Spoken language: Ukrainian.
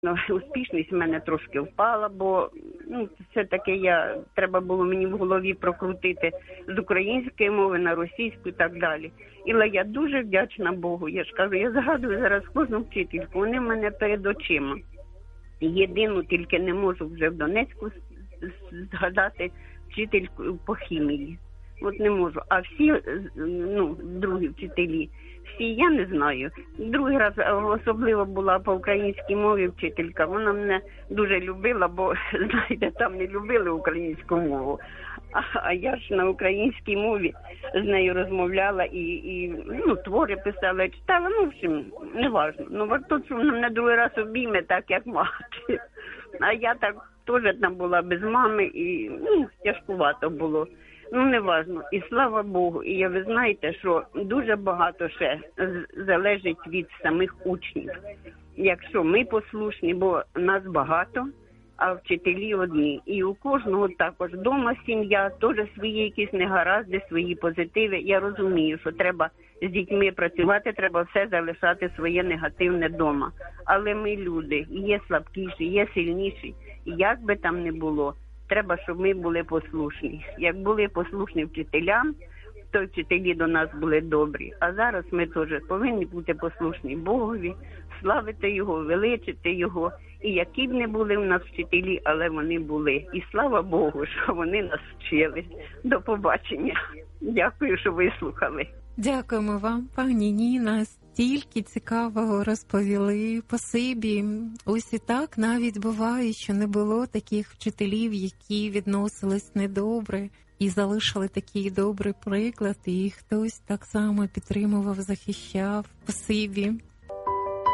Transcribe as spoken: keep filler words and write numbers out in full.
Успішність в мене трошки впала, бо ну, все-таки я, треба було мені в голові прокрутити з української мови на російську і так далі. Але я дуже вдячна Богу. Я ж кажу, я згадую зараз кожну вчительку, вони в мене перед очима. Єдину тільки не можу вже в Донецьку згадати вчительку по хімії. От не можу. А всі, ну, другі вчителі, всі я не знаю. Другий раз особливо була по українській мові вчителька. Вона мене дуже любила, бо, знаєте, там не любили українську мову. А, а я ж на українській мові з нею розмовляла і, і ну, твори писала, читала, ну, в общем, не важно. Ну, варто, що вона мене другий раз обійме, так, як мати. А я так теж там була без мами і, ну, тяжкувато було. Ну, не важно. І слава Богу. І ви знаєте, що дуже багато ще залежить від самих учнів. Якщо ми послушні, бо нас багато, а вчителі одні. І у кожного також вдома сім'я, теж свої якісь негаразди, свої позитиви. Я розумію, що треба з дітьми працювати, треба все залишати своє негативне вдома. Але ми люди, є слабкіші, є сильніші. І як би там не було, треба, щоб ми були послушні. Як були послушні вчителям, то вчителі до нас були добрі. А зараз ми теж повинні бути послушні Богові, славити Його, величити Його. І які б не були в нас вчителі, але вони були. І слава Богу, що вони нас вчили. До побачення. Дякую, що вислухали. Дякуємо вам, пані Ніна. Стільки цікавого розповіли. Спасибі. Ось і так навіть буває, що не було таких вчителів, які відносились недобре і залишили такий добрий приклад, і хтось так само підтримував, захищав. Спасибі.